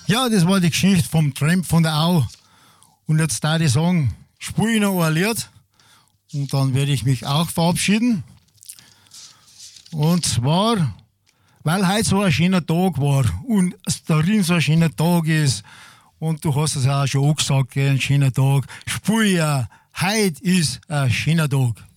Ja, das war die Geschichte vom Tramp von der Au. Und jetzt darf ich sagen, spiele ich noch ein Lied und dann werde ich mich auch verabschieden. Und zwar, weil heute so ein schöner Tag war und es darin so ein schöner Tag ist und du hast es ja auch schon angesagt, ein schöner Tag, spiele ich, heute ist ein schöner Tag.